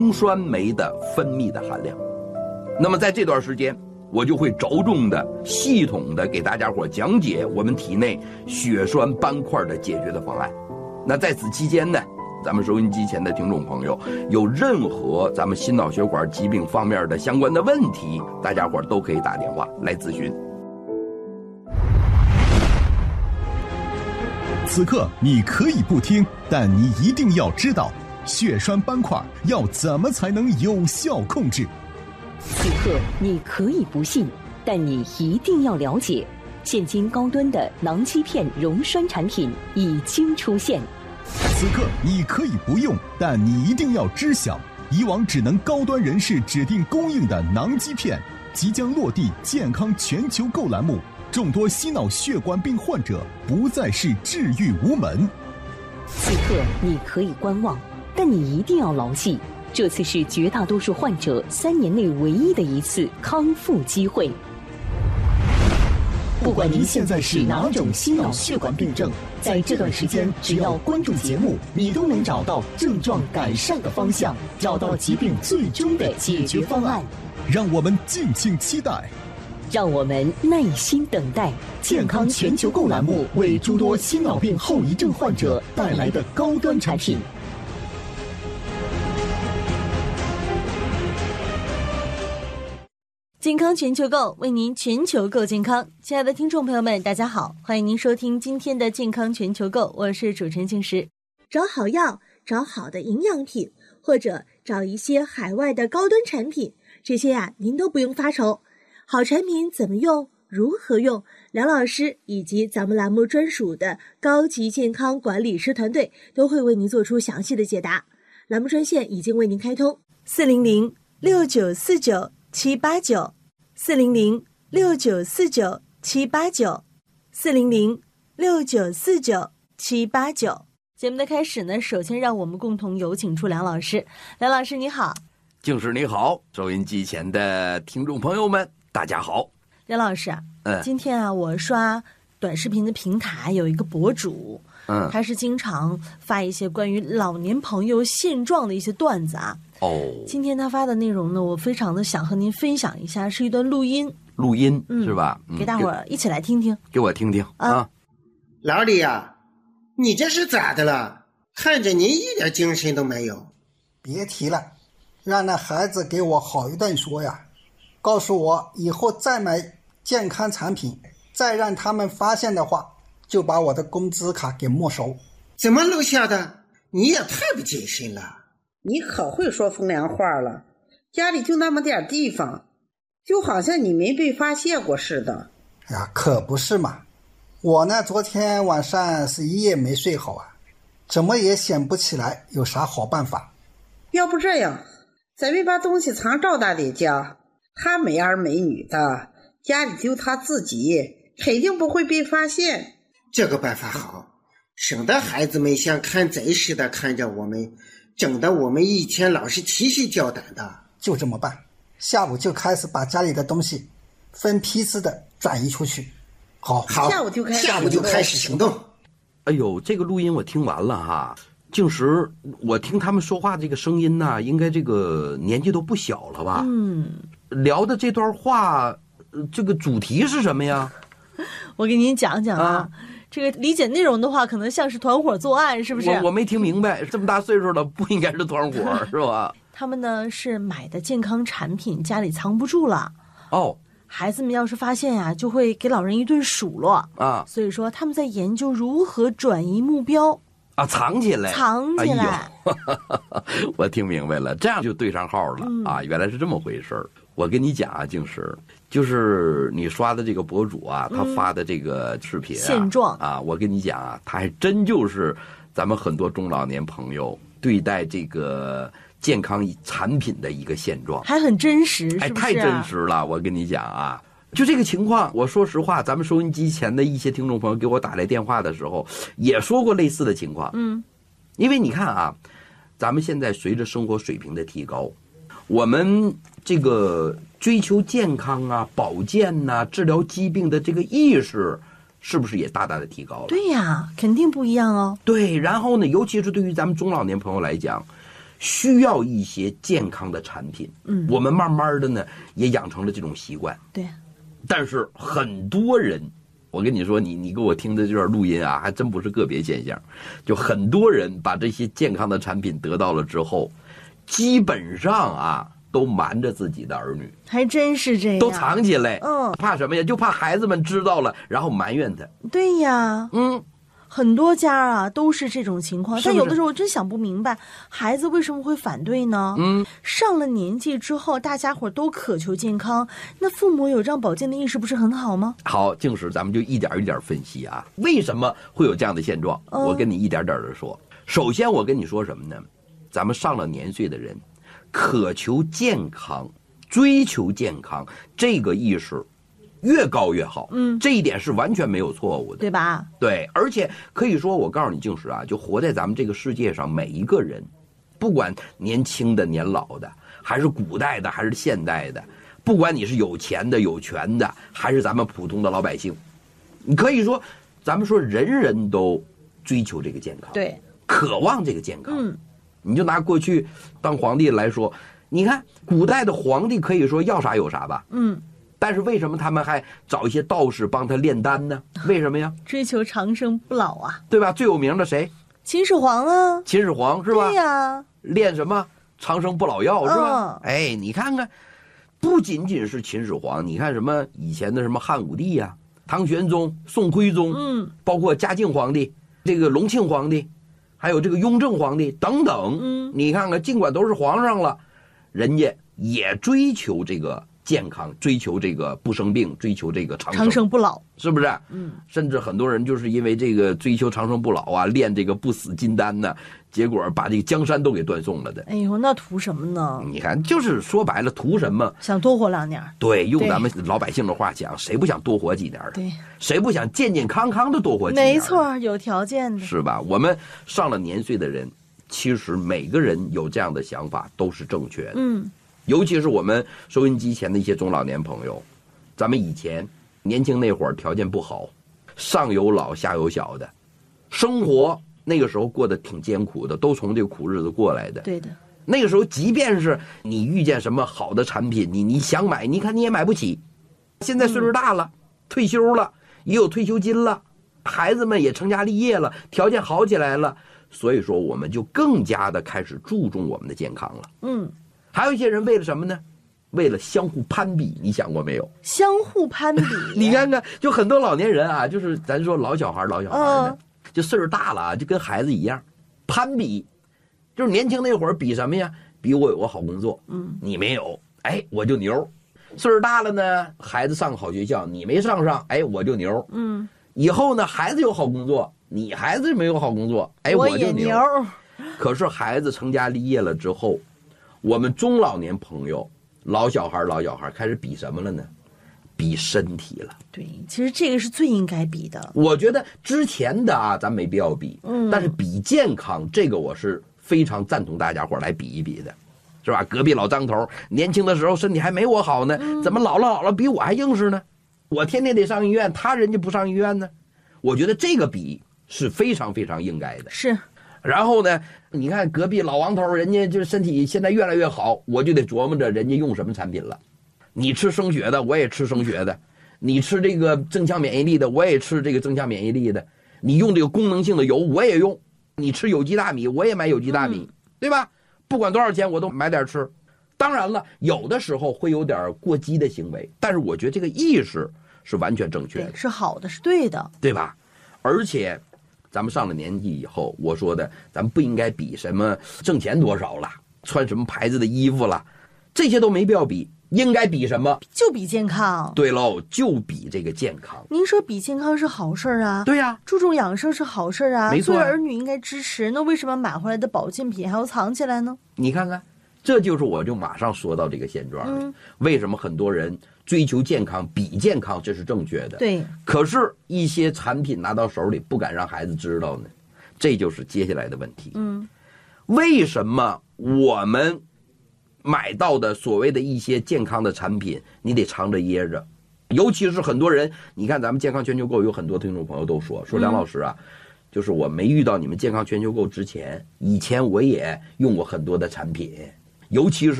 酮酸酶的分泌的含量。那么在这段时间，我就会着重的、系统的给大家伙讲解我们体内血栓斑块的解决的方案。那在此期间呢，咱们收音机前的听众朋友有任何咱们心脑血管疾病方面的相关的问题，大家伙都可以打电话来咨询。 此刻你可以不听，但你一定要知道血栓斑块要怎么才能有效控制。 此刻你可以不信，但你一定要了解，现今高端的囊肌片溶栓产品已经出现。 此刻你可以不用，但你一定要知晓，以往只能高端人士指定供应的囊肌片，即将落地健康全球购栏目，众多心脑血管病患者不再是治愈无门。 此刻你可以观望，但你一定要牢记，这次是绝大多数患者3年内唯一的一次康复机会。不管您现在是哪种心脑血管病症，在这段时间只要关注节目，你都能找到症状改善的方向，找到疾病最终的解决方案。 让我们敬请期待， 让我们耐心等待健康全球购栏目为诸多心脑病后遗症患者带来的高端产品。 健康全球购，为您全球购健康。亲爱的听众朋友们，大家好，欢迎您收听今天的健康全球购，我是主持人静石。找好药，找好的营养品，或者找一些海外的高端产品，这些您都不用发愁。好产品怎么用，如何用，梁老师以及咱们栏目专属的高级健康管理师团队都会为您做出详细的解答。栏目专线已经为您开通，400-6949-789，400-6949-789。节目的开始呢，首先让我们共同有请出梁老师。梁老师你好。 静师你好，收音机前的听众朋友们大家好。 梁老师今天我刷短视频的平台有一个博主，他是经常发一些关于老年朋友现状的一些段子今天他发的内容呢，我非常的想和您分享一下，是一段录音是吧？ 给大伙儿一起来听听， 给我听听啊。 老李呀，你这是咋的了？看着你一点精神都没有。 别提了，让那孩子给我好一顿说呀，告诉我以后再买健康产品，再让他们发现的话，就把我的工资卡给没收。 怎么录下的？你也太不谨慎了。 你可会说风凉话了，家里就那么点地方，就好像你没被发现过似的。 哎呀，可不是嘛，我呢昨天晚上是一夜没睡好怎么也想不起来有啥好办法。 要不这样，咱们把东西藏赵大爷家，他没儿没女的，家里就他自己，肯定不会被发现。 这个办法好，省得孩子们像看贼似的看着我们，整得我们一天老是提心吊胆的。 就这么办，下午就开始把家里的东西分批次的转移出去。好， 下午就开始行动。 哎呦，这个录音我听完了哈，静时我听他们说话这个声音呢，应该这个年纪都不小了吧？聊的这段话，这个主题是什么呀？ 我给您讲讲这个理解内容的话，可能像是团伙作案，是不是？ 我没听明白，这么大岁数了，不应该是团伙是吧？ 他们呢是买的健康产品，家里藏不住了。孩子们要是发现就会给老人一顿数落所以说他们在研究如何转移目标藏起来。我听明白了，这样就对上号了原来是这么回事儿。我跟你讲静时，就是你刷的这个博主他发的这个视频现状我跟你讲他还真就是咱们很多中老年朋友对待这个健康产品的一个现状， 还很真实，是不是？ 太真实了。我跟你讲就这个情况，我说实话，咱们收音机前的一些听众朋友给我打来电话的时候也说过类似的情况因为你看咱们现在随着生活水平的提高，我们这个追求健康保健治疗疾病的这个意识是不是也大大的提高了？ 对呀，肯定不一样对， 然后呢，尤其是对于咱们中老年朋友来讲， 需要一些健康的产品。我们慢慢的呢也养成了这种习惯。 对， 但是很多人，我跟你说，你给我听的这段录音啊，还真不是个别现象，就很多人把这些健康的产品得到了之后，基本上啊都瞒着自己的儿女， 还真是这样， 都藏起来。怕什么呀？就怕孩子们知道了，然后埋怨他。 对呀，很多家啊都是这种情况， 是不是但有的时候我真想不明白，孩子为什么会反对呢？上了年纪之后，大家伙都渴求健康，那父母有这样保健的意识，不是很好吗？ 好，静时咱们就一点一点分析啊，为什么会有这样的现状？我跟你一点点的说。首先，我跟你说什么呢？咱们上了年岁的人，渴求健康、追求健康，这个意识越高越好。这一点是完全没有错误的， 对吧？ 对，而且可以说，我告诉你，静时啊，就活在咱们这个世界上，每一个人，不管年轻的、年老的，还是古代的，还是现代的，不管你是有钱的、有权的，还是咱们普通的老百姓，你可以说，咱们说人人都追求这个健康， 对， 渴望这个健康。你就拿过去当皇帝来说，你看古代的皇帝可以说要啥有啥吧，但是为什么他们还找一些道士帮他炼丹呢？为什么呀？ 追求长生不老啊， 对吧？最有名的谁？ 秦始皇啊， 秦始皇是吧？ 对呀， 炼什么长生不老药是吧？哎，你看看，不仅仅是秦始皇，你看什么以前的什么汉武帝呀、唐玄宗、宋徽宗，包括嘉靖皇帝、这个隆庆皇帝，还有这个雍正皇帝等等，你看看，尽管都是皇上了，人家也追求这个健康，追求这个不生病，追求这个长生不老， 是不是？甚至很多人就是因为这个追求长生不老啊，练这个不死金丹呢，结果把这个江山都给断送了的。 哎呦，那图什么呢？ 你看，就是说白了，图什么？ 想多活2年。对， 用咱们老百姓的话讲，谁不想多活几年的？ 对， 谁不想健健康康的多活几年？ 没错，有条件的， 是吧？我们上了年岁的人，其实每个人有这样的想法都是正确的。尤其是我们收音机前的一些中老年朋友，咱们以前年轻那会儿条件不好，上有老下有小的，生活那个时候过得挺艰苦的，都从这个苦日子过来的。 对的。 那个时候，即便是你遇见什么好的产品，你想买，你看你也买不起。现在岁数大了，退休了，也有退休金了，孩子们也成家立业了，条件好起来了，所以说我们就更加的开始注重我们的健康了。还有一些人为了什么呢？为了相互攀比，你想过没有？ 相互攀比， 你看看，就很多老年人啊，就是咱说老小孩的，就岁数大了啊，就跟孩子一样，攀比，就是年轻那会儿比什么呀？比我有个好工作，你没有，哎，我就牛。岁数大了呢，孩子上好学校，你没上，哎，我就牛。以后呢，孩子有好工作，你孩子没有好工作，哎，我就牛。可是孩子成家立业了之后，我们中老年朋友，老小孩开始比什么了呢？比身体了。 对，其实这个是最应该比的。 我觉得之前的啊，咱没必要比，但是比健康，这个我是非常赞同大家伙来比一比的，是吧？隔壁老张头年轻的时候身体还没我好呢，怎么老了比我还硬实呢？我天天得上医院，他人家不上医院呢？我觉得这个比是非常非常应该的。 是。 然后呢，你看隔壁老王头，人家就身体现在越来越好，我就得琢磨着人家用什么产品了。你吃生血的，我也吃生血的；你吃这个增强免疫力的，我也吃这个增强免疫力的；你用这个功能性的油，我也用；你吃有机大米，我也买有机大米，对吧？不管多少钱，我都买点吃。当然了，有的时候会有点过激的行为，但是我觉得这个意识是完全正确的， 是好的，是对的， 对吧？而且咱们上了年纪以后，我说的，咱们不应该比什么挣钱多少了，穿什么牌子的衣服了，这些都没必要比。应该比什么？ 就比健康。 对喽，就比这个健康。 您说比健康是好事啊？ 对呀， 注重养生是好事啊， 没错。 所以儿女应该支持。那为什么买回来的保健品还要藏起来呢？ 你看看，这就是我就马上说到这个现状了。为什么很多人追求健康、比健康，这是正确的？ 对。 可是，一些产品拿到手里不敢让孩子知道呢，这就是接下来的问题。为什么我们买到的所谓的一些健康的产品，你得藏着掖着？尤其是很多人，你看咱们健康全球购有很多听众朋友都说梁老师啊， 就是我没遇到你们健康全球购之前，以前我也用过很多的产品，尤其是